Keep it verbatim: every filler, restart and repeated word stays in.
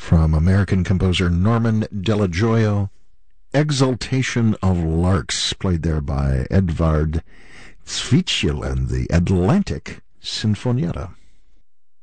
from American composer Norman Delajoyo. Exaltation of Larks, played there by Edvard Zwischel and the Atlantic Sinfonietta.